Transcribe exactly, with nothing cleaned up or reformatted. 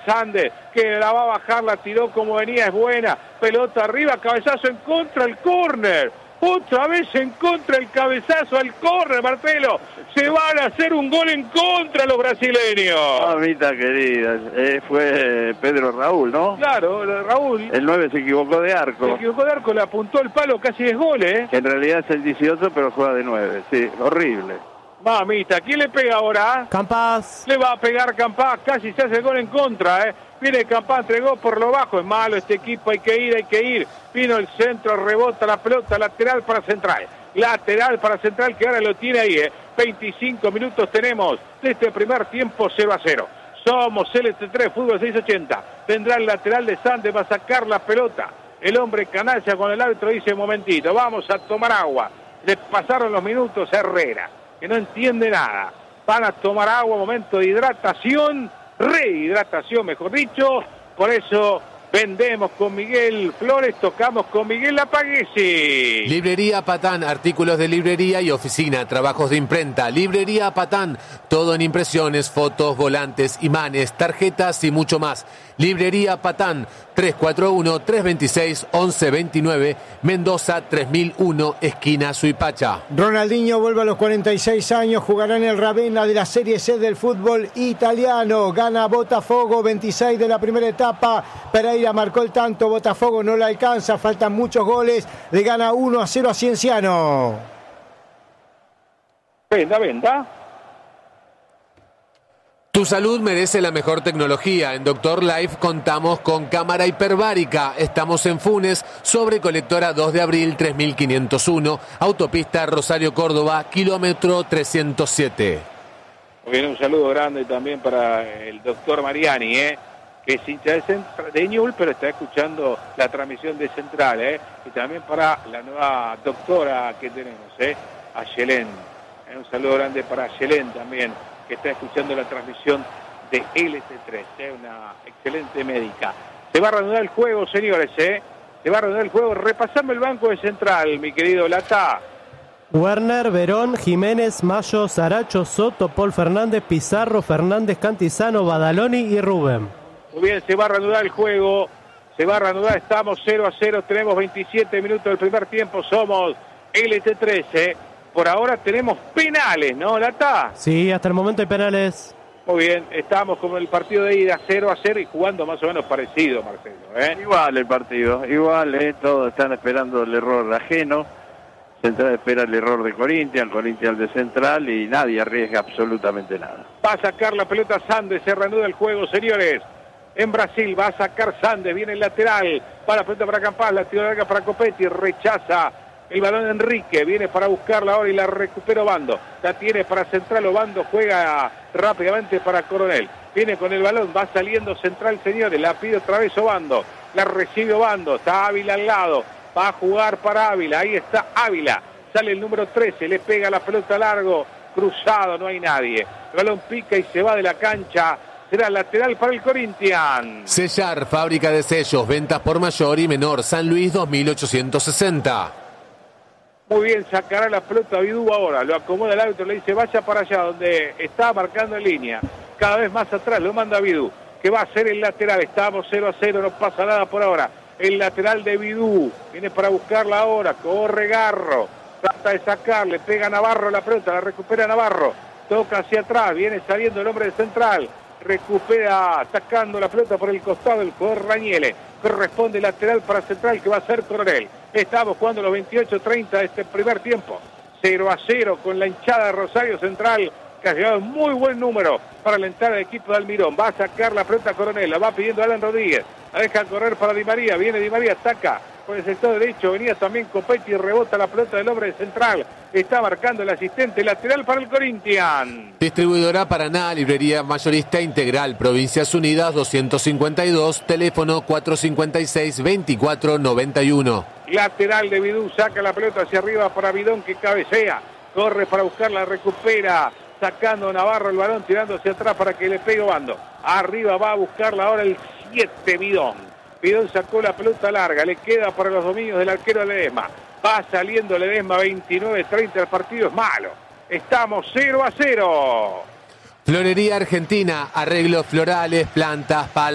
Sandes, que la va a bajar, la tiró como venía, es buena. Pelota arriba, cabezazo en contra, el córner. Otra vez en contra, el cabezazo al córner, Marcelo. Se van a hacer un gol en contra los brasileños. Mamita querida, eh, fue Pedro Raúl, ¿no? Claro, Raúl. El nueve se equivocó de arco. Se equivocó de arco, le apuntó el palo, casi es gol, ¿eh? Que en realidad es el dieciocho, pero juega de nueve. Sí, horrible. Mamita, ¿quién le pega ahora? Campas. Le va a pegar Campas, casi se hace el gol en contra, ¿eh? Viene Campas, entregó por lo bajo, es malo este equipo, hay que ir, hay que ir. Vino el centro, rebota la pelota, lateral para Central. Lateral para Central, que ahora lo tiene ahí, ¿eh? veinticinco minutos tenemos de este primer tiempo, cero a cero. Somos L T tres, Fútbol seiscientos ochenta. Tendrá el lateral de Sandes, va a sacar la pelota. El hombre canalla con el árbitro dice, momentito, vamos a tomar agua. Le pasaron los minutos a Herrera, que no entiende nada. Van a tomar agua, momento de hidratación, rehidratación, mejor dicho. Por eso vendemos con Miguel Flores, tocamos con Miguel Lapaguesi. Librería Patán, artículos de librería y oficina, trabajos de imprenta. Librería Patán, todo en impresiones, fotos, volantes, imanes, tarjetas y mucho más. Librería Patán, tres cuatro uno, tres dos seis, once veintinueve, Mendoza tres mil uno, esquina Suipacha. Ronaldinho vuelve a los cuarenta y seis años, jugará en el Ravenna de la Serie C del fútbol italiano. Gana Botafogo, veintiséis de la primera etapa. Pereira marcó el tanto, Botafogo no le alcanza, faltan muchos goles. Le gana uno a cero a Cienciano. Venda, venda. Tu salud merece la mejor tecnología. En Doctor Life contamos con cámara hiperbárica. Estamos en Funes, sobre Colectora dos de abril tres mil quinientos uno, autopista Rosario Córdoba, kilómetro trescientos siete. Muy bien, un saludo grande también para el doctor Mariani, ¿eh? que es hincha de, Central, de Ñul, pero está escuchando la transmisión de Central, ¿eh? y también para la nueva doctora que tenemos, ¿eh? a Yelén. ¿eh? Un saludo grande para Yelén también, que está escuchando la transmisión de L T tres, ¿eh? una excelente médica. Se va a reanudar el juego, señores, ¿eh? se va a reanudar el juego. Repasame el banco de Central, mi querido Lata. Werner, Verón, Jiménez, Mayo, Saracho, Soto, Paul Fernández, Pizarro, Fernández, Cantizano, Badaloni y Rubén. Muy bien, se va a reanudar el juego, se va a reanudar, estamos cero a cero, tenemos veintisiete minutos del primer tiempo, somos L T tres, ¿eh? Por ahora tenemos penales, ¿no, Lata? Sí, hasta el momento hay penales. Muy bien, estamos como el partido de ida cero a cero y jugando más o menos parecido, Marcelo, ¿eh? Igual el partido, igual, ¿eh? Todos están esperando el error ajeno. Central espera el error de Corinthians, Corinthians de Central y nadie arriesga absolutamente nada. Va a sacar la pelota Sandes, se reanuda el juego, señores. En Brasil va a sacar Sandes, viene el lateral, para la pelota para Campas, la tiro larga para Copetti, rechaza el balón de Enrique, viene para buscarla ahora y la recupera Obando, la tiene para Central, Obando juega rápidamente para Coronel, viene con el balón, va saliendo Central, señores, la pide otra vez Obando, la recibe Obando, está Ávila al lado, va a jugar para Ávila, ahí está Ávila, sale el número trece, le pega la pelota largo, cruzado, no hay nadie, el balón pica y se va de la cancha. Será lateral para el Corinthians. Sellar, fábrica de sellos, ventas por mayor y menor, San Luis dos mil ochocientos sesenta. Muy bien, sacará la pelota Vidú ahora, lo acomoda el árbitro, le dice vaya para allá, donde está marcando en línea. Cada vez más atrás, lo manda Vidú, que va a ser el lateral, estamos cero a cero, no pasa nada por ahora. El lateral de Vidú, viene para buscarla ahora, corre Garro, trata de sacarle, pega Navarro la pelota, la recupera Navarro, toca hacia atrás, viene saliendo el hombre de Central. Recupera atacando la pelota por el costado el jugador Rañele. Corresponde lateral para Central que va a ser Coronel. Estamos jugando los veintiocho treinta de este primer tiempo. cero a cero con la hinchada de Rosario Central, que ha llegado muy buen número para alentar al equipo de Almirón. Va a sacar la pelota Coronel, la va pidiendo Alan Rodríguez. La deja correr para Di María. Viene Di María, ataca por el sector derecho. Venía también Copetti y rebota la pelota del hombre de Central. Está marcando el asistente lateral para el Corinthians. Distribuidora Paraná, librería mayorista integral, Provincias Unidas doscientos cincuenta y dos, teléfono cuatrocientos cincuenta y seis, veinticuatro noventa y uno. Lateral de Vidú, saca la pelota hacia arriba para Bidón que cabecea. Corre para buscarla, recupera. Sacando Navarro el balón, tirando hacia atrás para que le pegue Obando. Arriba va a buscarla ahora el siete Bidón. Bidón sacó la pelota larga, le queda para los dominios del arquero Ledesma. Va saliendo Ledesma, veintinueve treinta, el partido es malo. Estamos cero a cero. Florería Argentina, arreglos florales, plantas, palos.